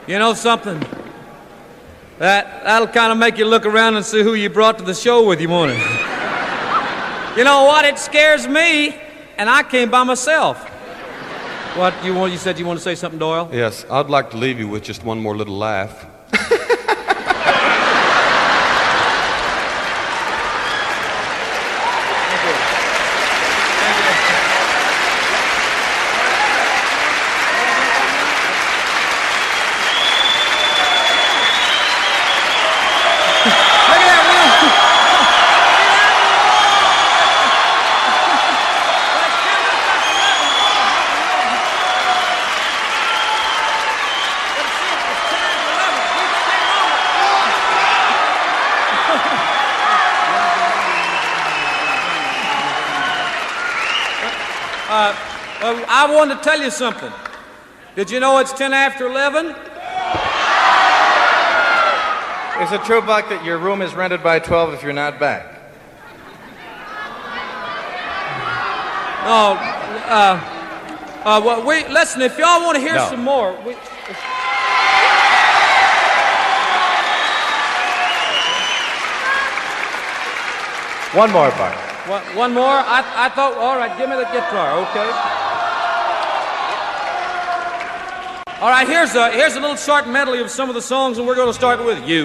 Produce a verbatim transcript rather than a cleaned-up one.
You know something? That, that'll kind of make you look around and see who you brought to the show with you, won't it? You know what? It scares me, and I came by myself. What, you want? You said you want to say something, Doyle? Yes, I'd like to leave you with just one more little laugh. Uh, well, I wanted to tell you something. Did you know it's ten after eleven? Is it true, Buck, that your room is rented by twelve if you're not back? No. Uh, uh, well, we, listen, if y'all want to hear No. some more... We, One more, Buck. One, one more? I, I thought, all right, give me the guitar, okay? All right, here's a, here's a little short medley of some of the songs, and we're going to start with You.